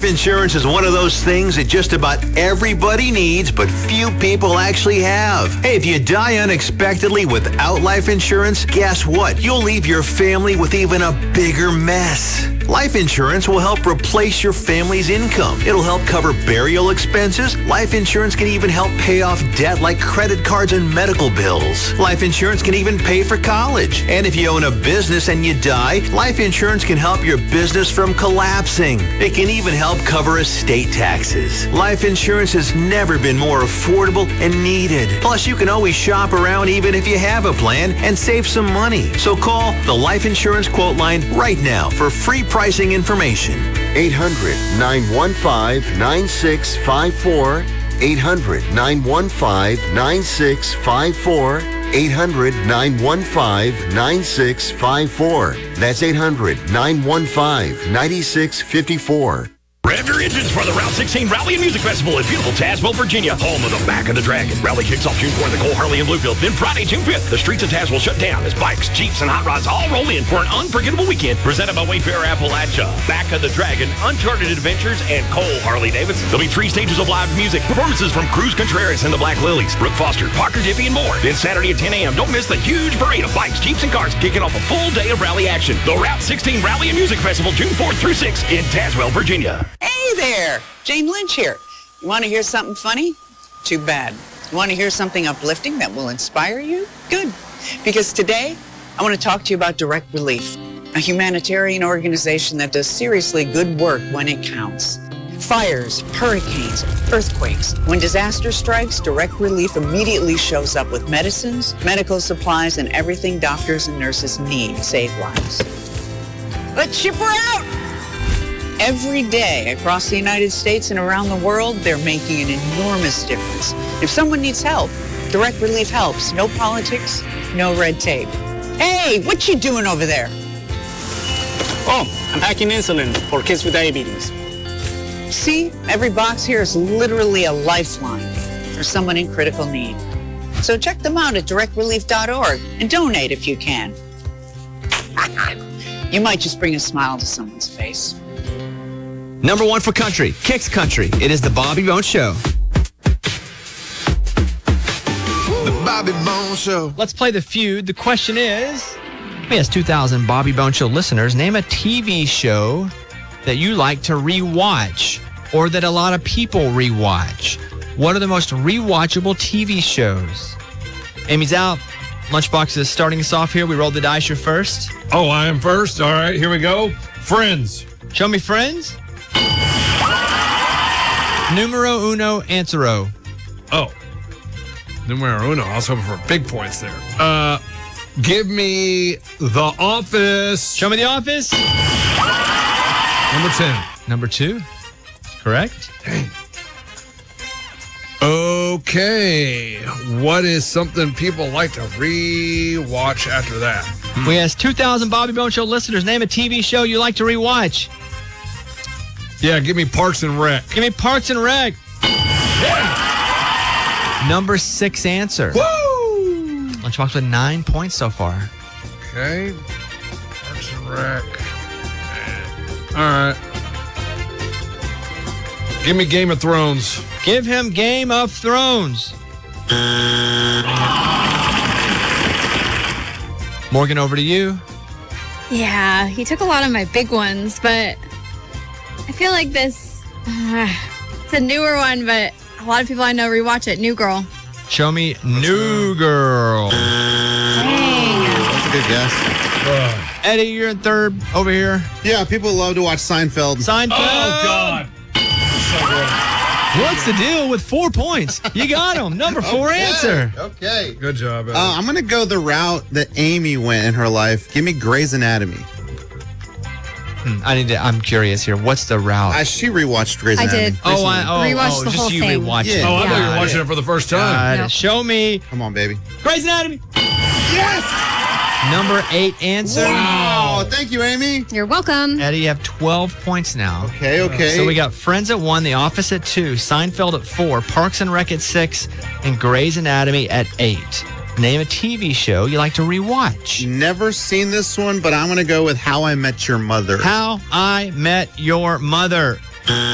insurance is one of those things that just about everybody needs, but few people actually have. Hey, if you die unexpectedly without life insurance, guess what? You'll leave your family with even a bigger mess. Life insurance will help replace your family's income. It'll help cover burial expenses. Life insurance can even help pay off debt like credit cards and medical bills. Life insurance can even pay for college. And if you own a business and you die, life insurance can help your business from collapsing. It can even help cover estate taxes. Life insurance has never been more affordable and needed. Plus, you can always shop around even if you have a plan and save some money. So call the Life Insurance Quote Line right now for free pricing information. 800-915-9654. 800-915-9654. 800-915-9654. That's 800-915-9654. Rev your engines for the Route 16 Rally and Music Festival in beautiful Tazewell, Virginia, home of the Back of the Dragon. Rally kicks off June 4th at Cole Harley in Bluefield. Then Friday, June 5th, the streets of Tazewell shut down as bikes, Jeeps, and hot rods all roll in for an unforgettable weekend presented by Wayfair Appalachia. Back of the Dragon, Uncharted Adventures, and Cole Harley Davidson. There'll be 3 stages of live music, performances from Cruz Contreras and the Black Lilies, Brooke Foster, Parker Diffie, and more. Then Saturday at 10 a.m., don't miss the huge parade of bikes, Jeeps, and cars, kicking off a full day of rally action. The Route 16 Rally and Music Festival, June 4th through 6th in Tazewell, Virginia. Hey there, Jane Lynch here. You want to hear something funny? Too bad. You want to hear something uplifting that will inspire you? Good. Because today, I want to talk to you about Direct Relief, a humanitarian organization that does seriously good work when it counts. Fires, hurricanes, earthquakes. When disaster strikes, Direct Relief immediately shows up with medicines, medical supplies, and everything doctors and nurses need to save lives. Let's ship her out! Every day across the United States and around the world, they're making an enormous difference. If someone needs help, Direct Relief helps. No politics, no red tape. Hey, what you doing over there? Oh, I'm packing insulin for kids with diabetes. See, every box here is literally a lifeline for someone in critical need. So check them out at directrelief.org and donate if you can. You might just bring a smile to someone's face. Number 1 for country, Kicks Country. It is the Bobby Bones Show. The Bobby Bones Show. Let's play the feud. The question is, we asked 2,000 Bobby Bones Show listeners, name a TV show that you like to rewatch or that a lot of people rewatch. What are the most rewatchable TV shows? Amy's out. Lunchbox is starting us off here. We rolled the dice. You're first. Oh, I am first. All right, here we go. Friends. Show me Friends. Numero uno, answero. Oh. Numero uno. I was hoping for big points there. Give me The Office. Show me The Office. Number 10. Number 2. Correct. Dang. Okay. What is something people like to re-watch after that? We asked 2,000 Bobby Bones Show listeners, name a TV show you like to rewatch. Yeah, give me Parks and Rec. Give me Parks and Rec. Yeah. Number 6 answer. Woo! Lunchbox with 9 points so far. Okay. Parks and Rec. All right. Give me Game of Thrones. Give him Game of Thrones. Morgan, over to you. Yeah, he took a lot of my big ones, but I feel like this, it's a newer one, but a lot of people I know rewatch it. New Girl. Show me New Girl. Dang. That's a good guess. Eddie, you're in third over here. Yeah, people love to watch Seinfeld. Seinfeld. Oh, God. What's the deal with 4 points? You got him. Number 4 answer. Okay. Good job, Eddie. I'm going to go the route that Amy went in her life. Give me Grey's Anatomy. I'm curious here. What's the route? She rewatched Grey's Anatomy. I did. Rewatched the just whole you thing. rewatched Yeah. it. I thought you were Got watching it for the first time. Got it. Show me Come on, baby. Grey's Anatomy. Yes! Number 8 answer. Wow. Thank you, Amy. You're welcome. Eddie, you have 12 points now. Okay. So we got Friends at 1, The Office at 2, Seinfeld at 4, Parks and Rec at 6, and Grey's Anatomy at 8. Name a TV show you like to rewatch. Never seen this one, but I'm going to go with How I Met Your Mother. How I Met Your Mother.